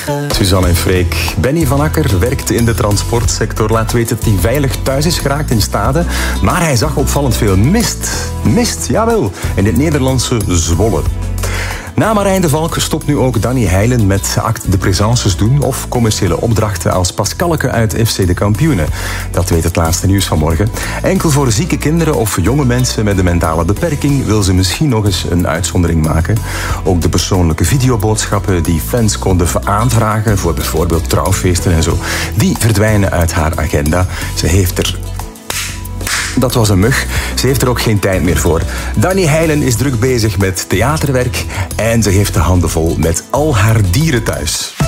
Suzanne en Freek. Benny van Akker werkte in de transportsector. Laat weten dat hij veilig thuis is geraakt in Stade. Maar hij zag opvallend veel mist. Mist, jawel. In het Nederlandse Zwolle. Na Marijn de Valk stopt nu ook Danny Heilen met acte de présences doen of commerciële opdrachten als Pascalke uit FC de Kampioenen. Dat weet het laatste nieuws van morgen. Enkel voor zieke kinderen of jonge mensen met een mentale beperking wil ze misschien nog eens een uitzondering maken. Ook de persoonlijke videoboodschappen die fans konden aanvragen voor bijvoorbeeld trouwfeesten en zo, die verdwijnen uit haar agenda. Ze heeft er... Dat was een mug. Ze heeft er ook geen tijd meer voor. Danny Heilen is druk bezig met theaterwerk en ze heeft de handen vol met al haar dieren thuis.